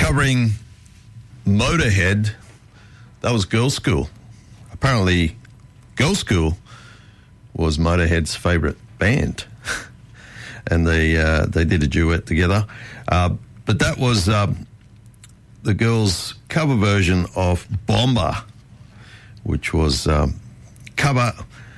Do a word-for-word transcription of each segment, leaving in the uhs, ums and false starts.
covering Motorhead. That was Girls' School. Apparently, Girls' School was Motorhead's favourite band. And they uh, they did a duet together. Uh, but that was um, the girls' cover version of Bomber, which was um, cover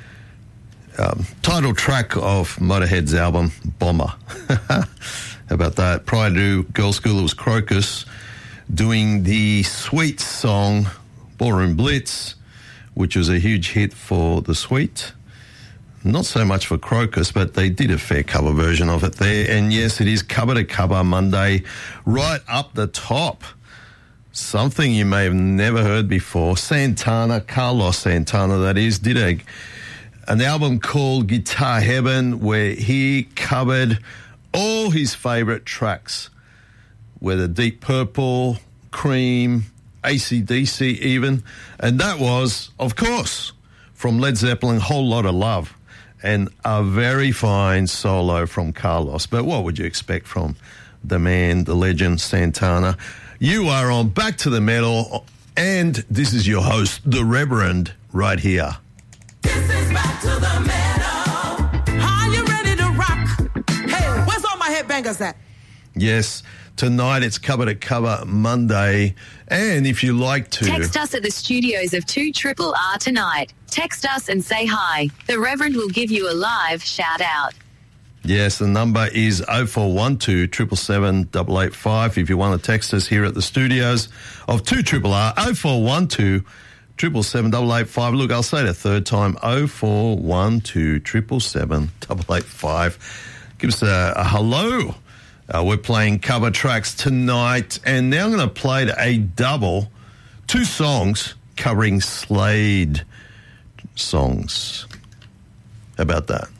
um, title track of Motorhead's album Bomber. How about that? Prior to Girls' School, it was Crocus doing the sweet song Ballroom Blitz, which was a huge hit for the Sweet. Not so much for Crocus, but they did a fair cover version of it there. And yes, it is Cover to Cover Monday. Right up the top, something you may have never heard before. Santana, Carlos Santana, that is, did a, an album called Guitar Heaven, where he covered all his favourite tracks, whether Deep Purple, Cream, A C D C even. And that was, of course, from Led Zeppelin, Whole Lotta Love. And a very fine solo from Carlos. But what would you expect from the man, the legend, Santana? You are on Back to the Metal, and this is your host, the Reverend, right here. This is Back to the Metal. Are you ready to rock? Hey, where's all my headbangers at? Yes, tonight it's Cover to Cover Monday. And if you like to... Text us at the studios of two Triple R tonight. Text us and say hi. The Reverend will give you a live shout-out. Yes, the number is oh four one two, seven seven seven, eight eight five. If you want to text us here at the studios of two Triple R, oh four one two, seven seven seven, eight eight five. Look, I'll say it a third time, oh four one two, seven seven seven, eight eight five. Give us a, a hello. Uh, we're playing cover tracks tonight, and now I'm going to play a double, two songs covering Slade songs. How about that?